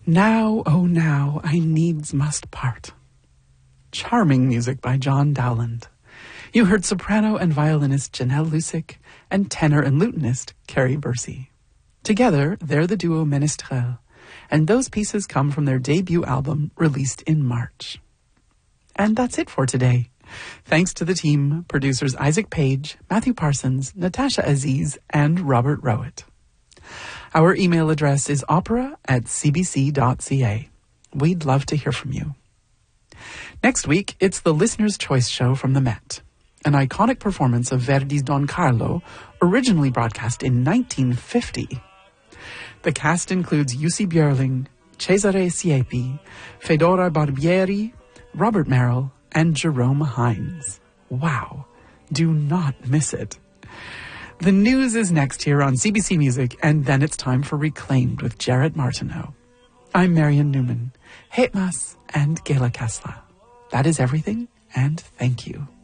Now, oh now, I needs must part. Charming music by John Dowland. You heard soprano and violinist Janelle Lusick and tenor and lutenist Carrie Bursey. Together, they're the duo Ménestrel, and those pieces come from their debut album released in March. And that's it for today. Thanks to the team, producers Isaac Page, Matthew Parsons, Natasha Aziz, and Robert Rowett. Our email address is opera@cbc.ca. We'd love to hear from you. Next week, it's the Listener's Choice Show from the Met, an iconic performance of Verdi's Don Carlo, originally broadcast in 1950. The cast includes Jussi Björling, Cesare Siepi, Fedora Barbieri, Robert Merrill, and Jerome Hines. Wow, do not miss it. The news is next here on CBC Music, and then it's time for Reclaimed with Jared Martineau. I'm Marian Newman. Hetmas and Gela Kasla. That is everything, and thank you.